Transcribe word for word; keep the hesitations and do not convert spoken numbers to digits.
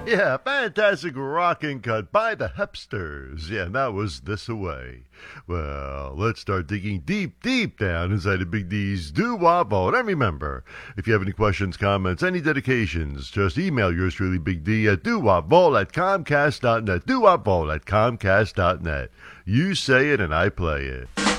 Yeah, fantastic rocking cut by the Hepsters. Yeah, and that was This Away. Well, let's start digging deep, deep down inside of Big D's doo-wop vault. And remember, if you have any questions, comments, any dedications, just email yours truly, Big D, at doo-wop-vault at comcast dot net. doo-wop-vault at comcast dot net. You say it and I play it.